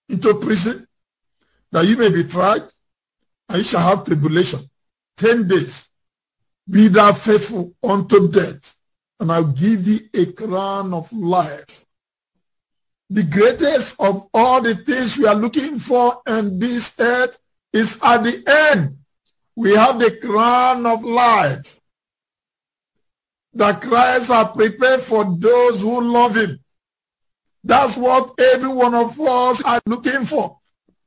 into prison, that you may be tried, and you shall have tribulation. 10 days. Be thou faithful unto death, and I'll give thee a crown of life. The greatest of all the things we are looking for in this earth is at the end. We have the crown of life that Christ has prepared for those who love him. That's what every one of us are looking for.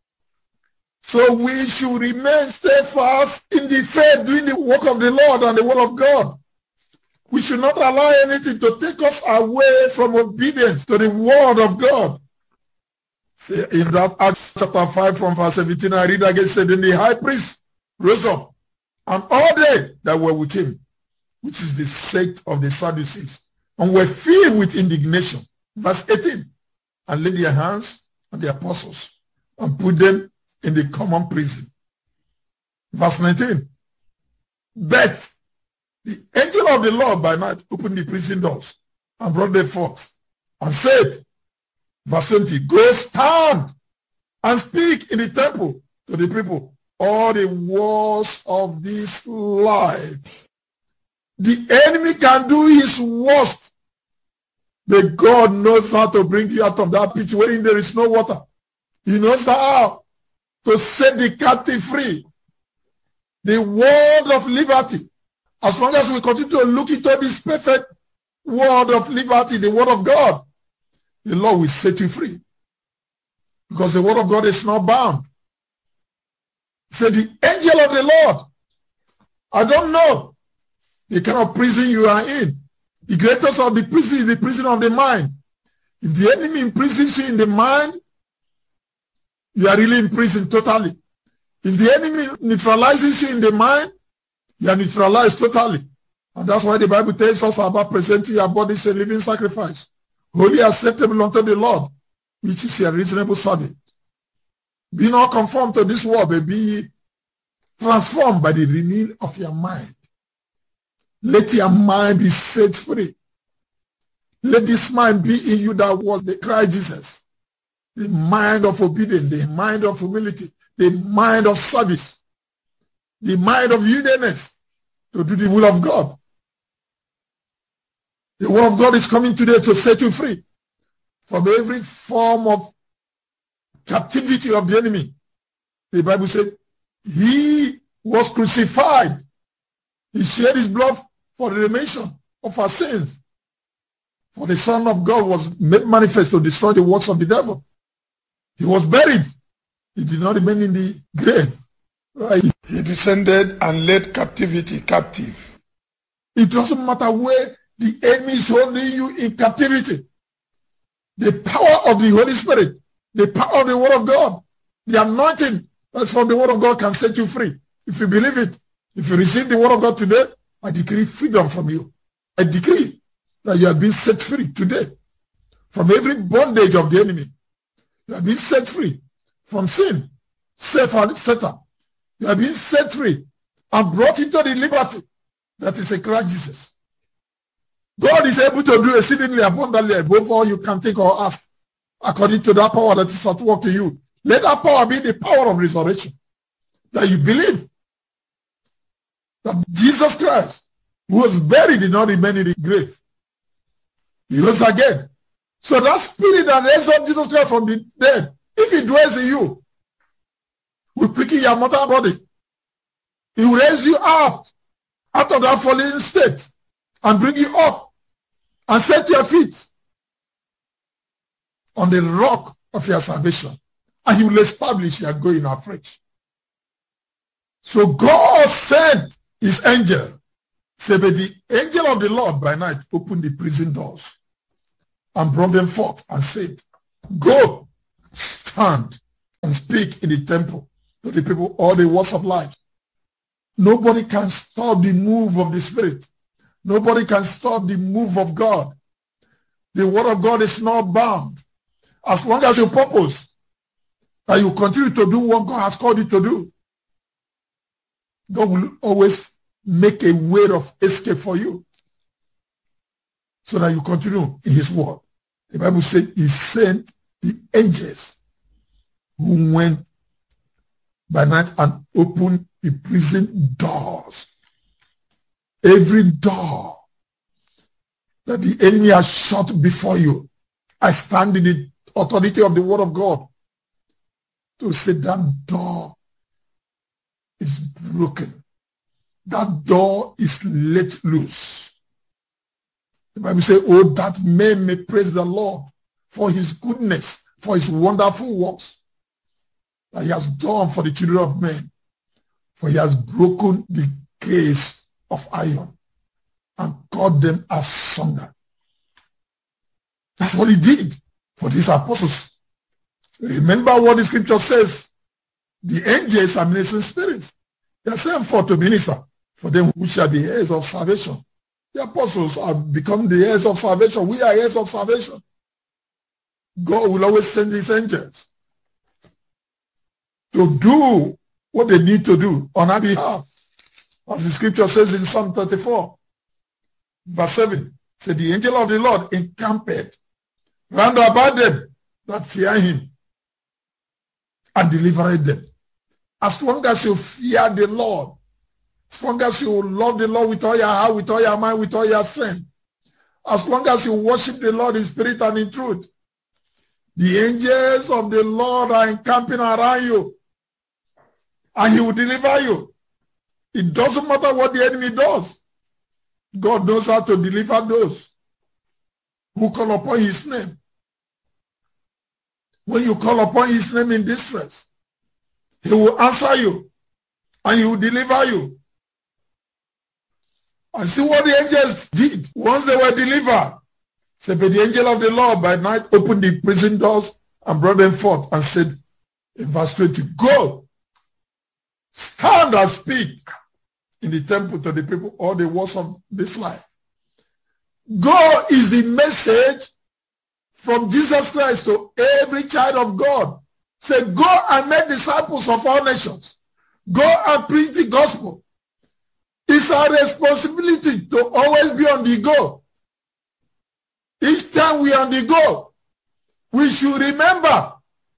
So we should remain steadfast in the faith, doing the work of the Lord and the word of God. We should not allow anything to take us away from obedience to the word of God. See, in that Acts chapter 5 from verse 17, I read again, said, then the high priest rose up, and all they that were with him, which is the sect of the Sadducees, and were filled with indignation. Verse 18, and laid their hands on the apostles, and put them in the common prison. Verse 19, but the angel of the Lord by night opened the prison doors and brought them forth and said, verse 20, go stand and speak in the temple to the people all the words of this life. The enemy can do his worst, but God knows how to bring you out of that pit wherein there is no water. He knows how to set the captive free. The word of liberty. As long as we continue to look into this perfect word of liberty, the word of God, the Lord will set you free. Because the word of God is not bound. He said, the angel of the Lord. I don't know the kind of prison you are in. The greatest of the prison is the prison of the mind. If the enemy imprisons you in the mind, you are really in prison totally. If the enemy neutralizes you in the mind, you are neutralized totally. And that's why the Bible tells us about presenting your body as a living sacrifice, wholly acceptable unto the Lord, which is a reasonable service. Be not conformed to this world, but be transformed by the renewing of your mind. Let your mind be set free. Let this mind be in you that was the Christ Jesus. The mind of obedience, the mind of humility, the mind of service, the mind of yieldedness to do the will of God. The word of God is coming today to set you free from every form of captivity of the enemy. The Bible said, he was crucified. He shed his blood for the remission of our sins. For the Son of God was made manifest to destroy the works of the devil. He was buried. He did not remain in the grave. Right? He descended and led captivity captive. It doesn't matter where the enemy is holding you in captivity. The power of the Holy Spirit, the power of the Word of God, the anointing that's from the Word of God can set you free. If you believe it, if you receive the Word of God today, I decree freedom from you. I decree that you have been set free today from every bondage of the enemy. You have been set free from sin, self and Satan. You have been set free and brought into the liberty that is in Christ Jesus. God is able to do exceedingly abundantly above all you can think or ask, according to that power that is at work in you. Let that power be the power of resurrection. That you believe that Jesus Christ, who was buried, did not remain in the grave. He rose again. So that spirit that raised up Jesus Christ from the dead, if he dwells in you, will quicken your mortal body. He will raise you up out of that fallen state and bring you up and set your feet on the rock of your salvation. And he will establish your going afresh. So God sent his angel. Say, but the angel of the Lord by night opened the prison doors and brought them forth and said, go, stand and speak in the temple to the people all the words of life. Nobody can stop the move of the Spirit. Nobody can stop the move of God. The word of God is not bound. As long as you purpose that you continue to do what God has called you to do, God will always make a way of escape for you so that you continue in his word. The Bible said he sent the angels who went by night and opened the prison doors. Every door that the enemy has shut before you, I stand in the authority of the word of God to say that door is broken. That door is let loose. The Bible says, oh, that men may praise the Lord for his goodness, for his wonderful works that he has done for the children of men. For he has broken the case of iron and cut them asunder. That's what he did for these apostles. Remember what the scripture says. The angels are ministering spirits. They are sent forth to minister for them who shall be heirs of salvation. The apostles have become the heirs of salvation. We are heirs of salvation. God will always send his angels to do what they need to do on our behalf. As the scripture says in Psalm 34, verse 7, said the angel of the Lord encamped round about them that fear him and delivered them. As long as you fear the Lord, as long as you love the Lord with all your heart, with all your mind, with all your strength, as long as you worship the Lord in spirit and in truth, the angels of the Lord are encamping around you, and he will deliver you. It doesn't matter what the enemy does. God knows how to deliver those who call upon his name. When you call upon his name in distress, he will answer you and he will deliver you. And see what the angels did once they were delivered. So, but the angel of the Lord by night opened the prison doors and brought them forth and said in verse 20, go, stand and speak in the temple to the people all the words of this life. Go is the message from Jesus Christ to every child of God. Say, go and make disciples of all nations. Go and preach the gospel. It's our responsibility to always be on the go. Each time we are on the go, we should remember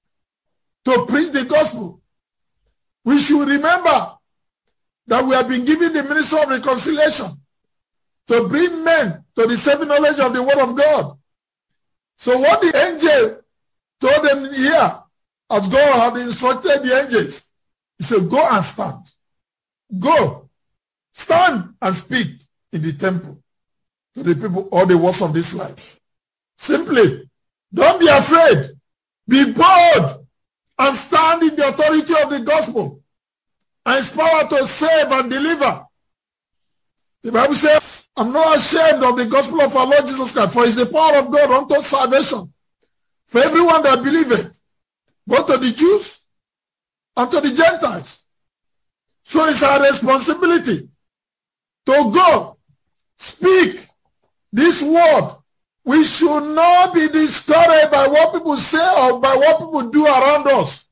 to preach the gospel. We should remember that we have been given the ministry of reconciliation to bring men to the saving knowledge of the word of God. So what the angel told them here, as God had instructed the angels, he said, go and stand. Go, stand and speak in the temple to the people all the words of this life. Simply, don't be afraid. Be bold and stand in the authority of the gospel and its power to save and deliver. The Bible says, I'm not ashamed of the gospel of our Lord Jesus Christ, for it's the power of God unto salvation for everyone that believeth, both to the Jews and to the Gentiles. So it's our responsibility to go, speak this word. We should not be discouraged by what people say or by what people do around us.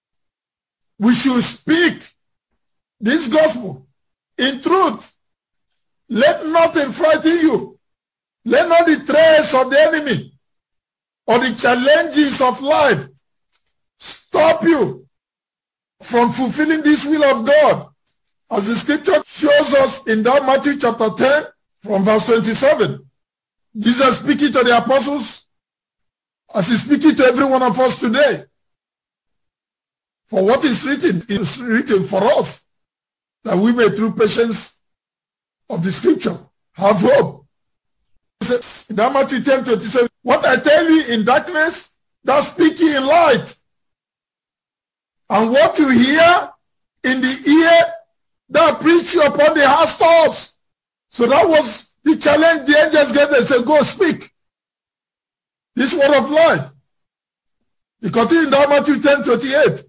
We should speak this gospel in truth. Let nothing frighten you. Let not the threats of the enemy or the challenges of life stop you from fulfilling this will of God. As the scripture shows us in that Matthew chapter 10 from verse 27. Jesus speaking to the apostles as he's speaking to every one of us today. For what is written for us, that we may through patience of the scripture have hope. In that Matthew 10:27, what I tell you in darkness, that speak ye in light. And what you hear in the ear, that preach you upon the housetops. So that was the challenge the angels gave. They said, go speak this word of life. He continued in that Matthew 10:28.